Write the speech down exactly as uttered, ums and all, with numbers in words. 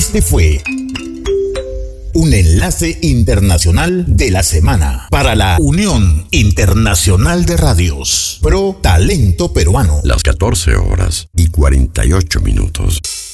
Este fue un enlace internacional de la semana para la Unión Internacional de Radios Pro Talento Peruano. Las catorce horas y cuarenta y ocho minutos.